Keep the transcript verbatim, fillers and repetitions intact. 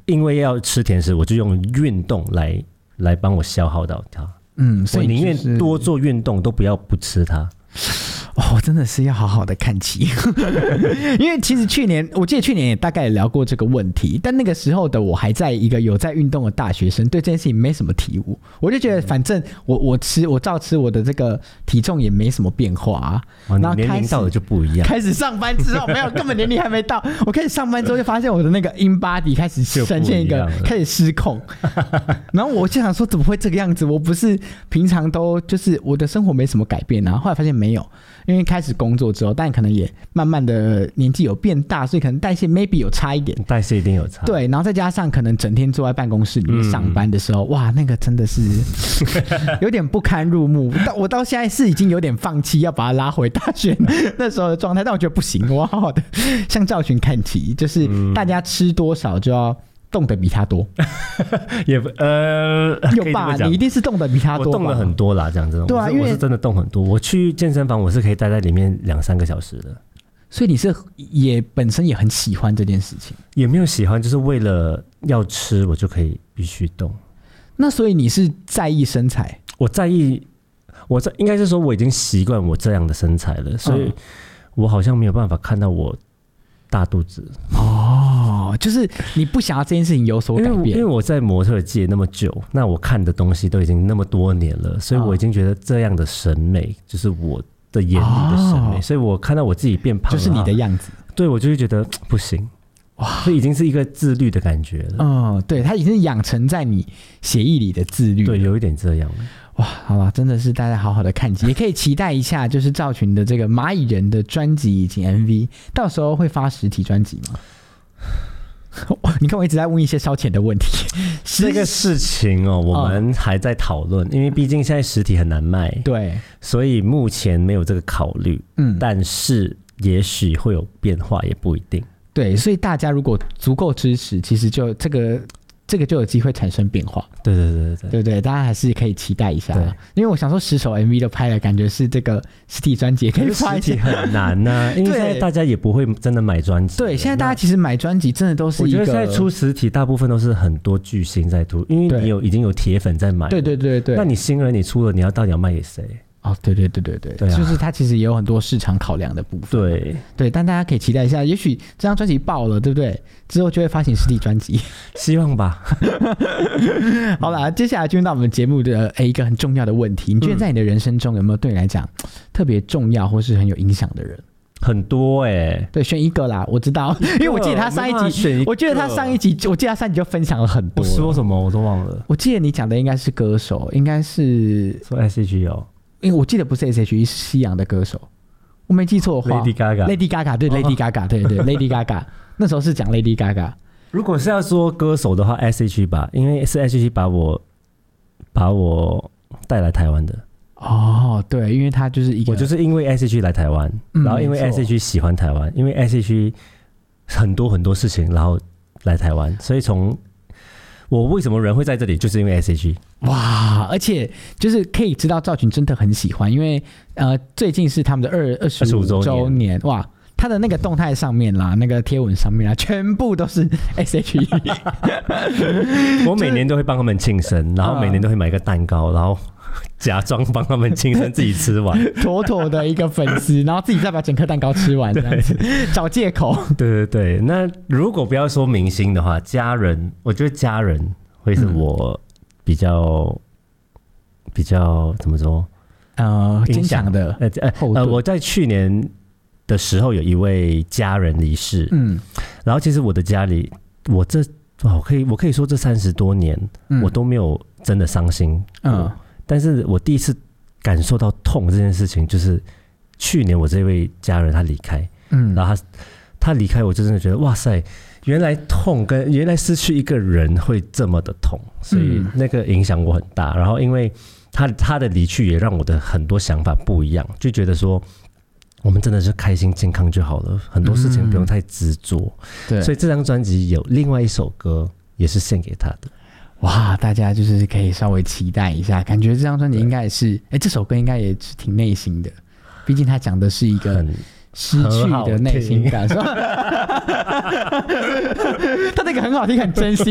因为要吃甜食，我就用运动来来帮我消耗到它。嗯，所以宁愿多做运动，都不要不吃它。 哦，真的是要好好的看齐，因为其实去年我记得去年也大概也聊过这个问题，但那个时候的我还在一个有在运动的大学生，对这件事情没什么体悟，我就觉得反正我我吃我照吃，我的这个体重也没什么变化啊。 哦、然后年龄到了就不一样， 开始上班之后没有，根本年龄还没到，我开始上班之后就发现我的那个 in body 开始呈现一个开始失控，然后我就想说怎么会这个样子？我不是平常都就是我的生活没什么改变啊，后来发现没有。因为开始工作之后，但可能也慢慢的年纪有变大，所以可能代谢 maybe 有差一点， 代谢一定有差。 对，然后再加上可能整天坐在办公室里面上班的时候，嗯、哇，那个真的是有点不堪入目。我到现在是已经有点放弃要把它拉回大学那时候的状态，但我觉得不行，我好好的向赵群看齐，就是大家吃多少就要动得比他多， 也呃， 有吧？你一定是动得比他多吧， 我动了很多啦，这样子。 对啊，因为我是真的动很多。我去健身房，我是可以待在里面两三个小时的。 所以你是也本身也很喜欢这件事情？ 也没有喜欢，就是为了要吃，我就可以必须动。 那所以你是在意身材？ 我在意，我在应该是说我已经习惯我这样的身材了，所以我好像没有办法看到我大肚子。 哦，就是你不想要这件事情有所改变，因为, 因为我在模特界那么久，那我看的东西都已经那么多年了，所以我已经觉得这样的审美就是我的眼里的审美，哦、所以我看到我自己变胖了， 就是你的样子， 对我就会觉得不行，哇，这已经是一个自律的感觉了。 嗯，对，它已经养成在你血液里的自律， 对，有一点这样。 哇，好吧，真的是大家好好的看齐，也可以期待一下，就是赵群的这个蚂蚁人的专辑以及 M V， 到时候会发实体专辑吗？你看我一直在问一些烧钱的问题， 这个事情哦，我们还在讨论，因为毕竟现在实体很难卖， 对， 所以目前没有这个考虑。嗯，但是也许会有变化，也不一定。 对，所以大家如果足够支持，其实就这个。这个就有机会产生变化， 对对对对对对，大家还是可以期待一下。因为我想说，十首 M V 都拍了，感觉是这个实体专辑可以发一些， 实体很难呐、啊，因为现在大家也不会真的买专辑。 对，现在大家其实买专辑真的都是一个， 我觉得现在出实体大部分都是很多巨星在出，因为你有已经有铁粉在买。 对对对对， 那你新人你出了，你要到底要卖给谁？ 哦，对对对对 对, 对、啊，就是它其实也有很多市场考量的部分。 对对，但大家可以期待一下，也许这张专辑爆了，对不对？之后就会发行实体专辑， 希望吧。 好啦，接下来进入到我们节目的一个很重要的问题，你觉得在你的人生中有没有对你来讲特别重要或是很有影响的人？ 很多哎、欸， 对，选一个啦，我知道，因为我记得他上一集，我记得他上一集，我记得他上一集就分享了很多。 我说什么我都忘了。 我记得你讲的应该是歌手，应该是说 S H E 哦。 因为我记得不是 S H E， 是西洋的歌手，我没记错的话 ，Lady Gaga，Lady Gaga， 对、哦、，Lady Gaga， 对对 ，Lady Gaga， 那时候是讲 Lady Gaga。 如果是要说歌手的话 ，S H E 吧，因为是 S H E 把我把我带来台湾的。 哦，对，因为他就是一个， 我就是因为 S H E 来台湾、嗯，然后因为 S H E 喜欢台湾，因为 S H E 很多很多事情，然后来台湾，所以从我为什么人会在这里，就是因为 S H E。 哇，而且就是可以知道赵群真的很喜欢，因为呃最近是他们的二二十五周年，哇，他的那个动态上面啦，那个贴文上面啦，全部都是 S H E。 我每年都会帮他们庆生，然后每年都会买一个蛋糕，然后假装帮他们庆生，自己吃完， 妥妥的一个粉丝，然后自己再把整颗蛋糕吃完，这样子找借口。 对对对，那如果不要说明星的话，家人，我觉得家人会是我比较、嗯、比较怎么说？ 呃，坚强的。 呃呃，我在去年的时候有一位家人离世，嗯，然后其实我的家里，我这我可以我可以说这三十多年、嗯，我都没有真的伤心，嗯。但是我第一次感受到痛这件事情，就是去年我这位家人他离开，嗯，然后他他离开，我就真的觉得哇塞，原来痛跟原来失去一个人会这么的痛，所以那个影响我很大。然后因为他他的离去也让我的很多想法不一样，就觉得说我们真的是开心健康就好了，很多事情不用太执着、嗯。对，所以这张专辑有另外一首歌也是献给他的。 哇，大家就是可以稍微期待一下，感觉这张专辑应该也是，哎，这首歌应该也是挺内心的，毕竟它讲的是一个失去的内心感受。他那个很好听，很真心。